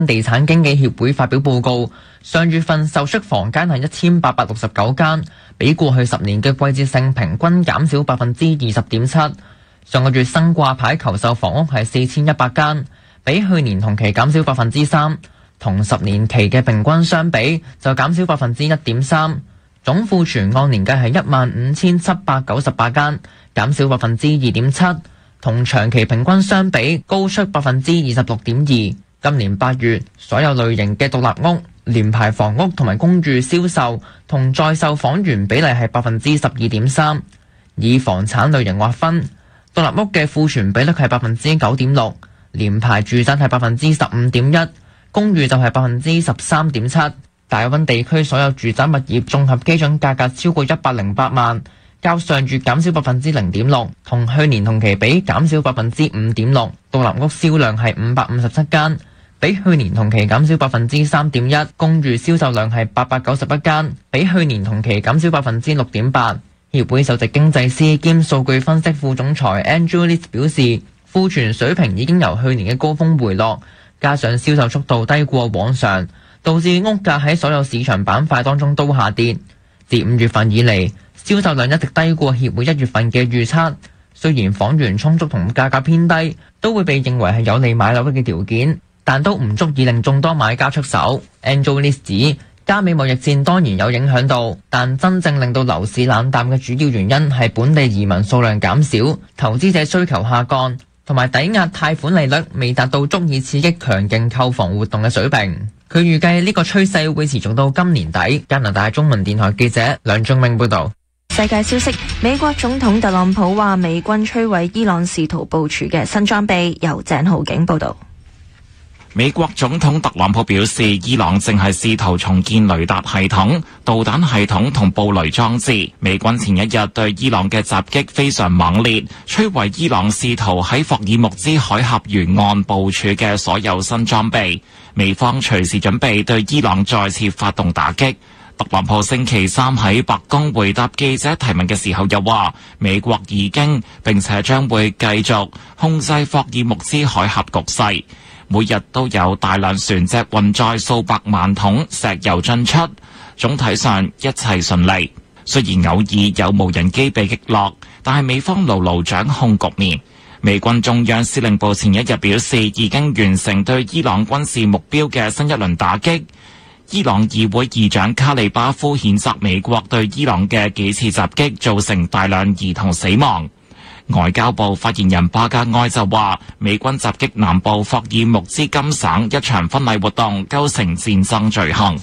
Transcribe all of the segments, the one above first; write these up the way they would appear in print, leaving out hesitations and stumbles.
地產經紀協會發表報告，上月份售出房間係1869間，比過去10年嘅季節性平均減少20.7%。上個月新掛牌求售房屋係4100間，比去年同期減少3%，同10年期嘅平均相比就減少1.3%。總庫存按年計係15798間，減少2.7%，同長期平均相比高出26.2%。今年8月，所有類型嘅獨立屋、聯排房屋同埋公寓銷售同在售房源比例係12.3%。以房產類型劃分，獨立屋嘅庫存比率係9.6%，聯排住宅係15.1%，公寓就係13.7%。大溫地區所有住宅物業綜合基準價格超過108萬，較上月減少0.6%，同去年同期比減少5.6%。獨立屋銷量係557間，比去年同期減少3.1%。公寓銷售量係891間，比去年同期減少6.8%。協會首席經濟師兼數據分析副總裁 Andrew List 表示，庫存水平已經由去年嘅高峰回落，加上銷售速度低過往常，導致屋價喺所有市場板塊當中都下跌。自5月份以嚟，銷售量一直低過協會1月份嘅預測。雖然房源充足同價格偏低，都會被認為係有利買樓嘅條件，但都唔足以令眾多買家出手。Angelis 指，加美貿易戰當然有影響到，但真正令到樓市冷淡嘅主要原因係本地移民數量減少、投資者需求下降，同埋抵押貸款利率未達到足以刺激強勁購房活動嘅水平。佢預計呢個趨勢會持續到今年底。加拿大中文電台記者梁仲明報導。 世界消息，美國總統特朗普話美軍摧毀伊朗試圖部署嘅新裝備。由鄭浩景報導。 美國總統特朗普表示，伊朗正係試圖重建雷達系統、導彈系統同布雷裝置。美軍前一日對伊朗嘅襲擊非常猛烈，摧毀伊朗試圖喺霍爾木茲海峽沿岸部署嘅所有新裝備。美方隨時準備對伊朗再次發動打擊。特朗普星期三喺白宮回答記者提問嘅時候又話，美國已經並且將會繼續控制霍爾木茲海峽局勢。每日都有大量船隻運載數百萬桶石油進出，總體上一切順利。雖然偶爾有無人機被擊落，但係美方牢牢掌控局面。美軍中央司令部前一日表示，已經完成對伊朗軍事目標嘅新一輪打擊。伊朗議會議長卡利巴夫譴責美國對伊朗嘅幾次襲擊造成大量兒童死亡。外交部發言人巴格埃就話，美軍襲擊南部霍爾木茲金省一場婚禮活動構成戰爭罪行。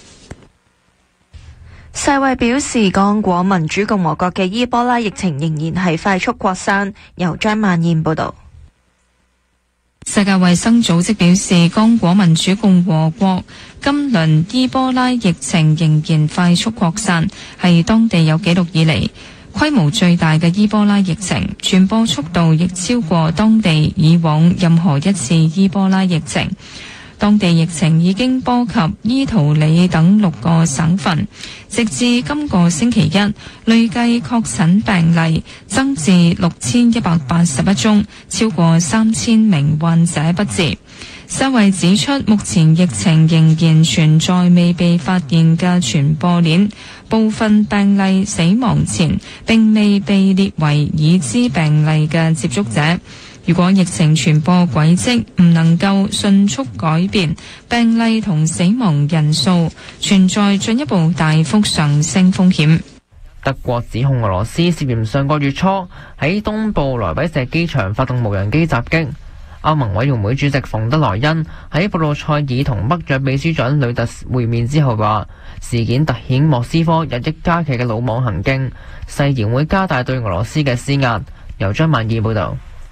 世衛表示，剛果民主共和國嘅伊波拉疫情仍然係快速擴散。由張曼燕報道。 世界衛生組織表示，剛果民主共和國今輪伊波拉疫情仍然快速擴散，係當地有紀錄以嚟規模最大嘅伊波拉疫情，傳播速度亦超過當地以往任何一次伊波拉疫情。當地疫情已經波及伊圖里等6個省份，直至今個星期一，累計確診病例增至6181宗，超過3000名患者不治。世衛指出，目前疫情仍然存在未被發現嘅傳播鏈，部分病例死亡前並未被列為已知病例嘅接觸者。如果疫情傳播軌跡唔能夠迅速改變，病例同死亡人數存在進一步大幅上升風險。 德國指控俄羅斯涉嫌上個月初喺東部萊比錫機場發動無人機襲擊。歐盟委員會主席馮德萊恩喺布魯塞爾同北約秘書長呂特會面之後話，事件凸顯莫斯科日益加劇嘅魯莽行徑，誓言會加大對俄羅斯嘅施壓。由張曼義報導。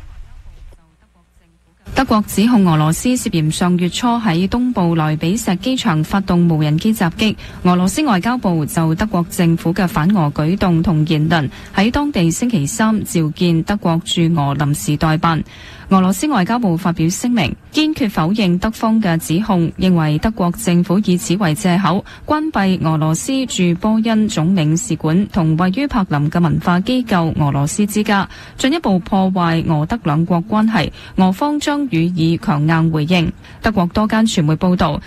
德國指控俄羅斯涉嫌上月初喺東部萊比錫機場發動無人機襲擊。俄羅斯外交部就德國政府嘅反俄舉動同言論喺當地星期三召見德國駐俄臨時代辦。 俄羅斯外交部發表聲明，堅決否認德方嘅指控，認為德國政府以此為借口，關閉俄羅斯駐波恩總領事館同位於柏林嘅文化機構俄羅斯之家，進一步破壞俄德兩國關係，俄方將予以強硬回應。德國多間傳媒報道，